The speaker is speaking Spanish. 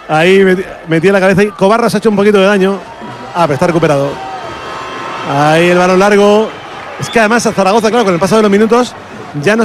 Ahí metía la cabeza y Cobarras ha hecho un poquito de daño. Pero está recuperado. Ahí el balón largo. Es que además a Zaragoza, claro, con el paso de los minutos ya no